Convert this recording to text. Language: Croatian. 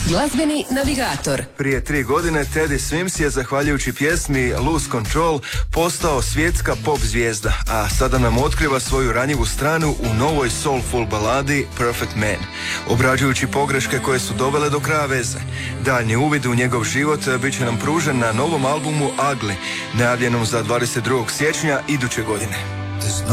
Glazbeni navigator. Prije 3 godine Teddy Swims je, zahvaljujući pjesmi Lose Control, postao svjetska pop zvijezda, a sada nam otkriva svoju ranjivu stranu u novoj soulful baladi Perfect Man, obrađujući pogreške koje su dovele do kraja veze. Daljnji uvid u njegov život bit će nam pružen na novom albumu Ugly, najavljenom za 22. siječnja iduće godine.